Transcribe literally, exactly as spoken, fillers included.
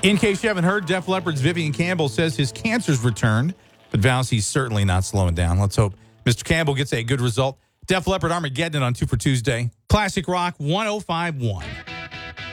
In case you haven't heard, Def Leppard's Vivian Campbell says his cancer's returned, but vows he's certainly not slowing down. Let's hope Mister Campbell gets a good result. Def Leppard Armageddon on Two for Tuesday. Classic Rock one oh five point one.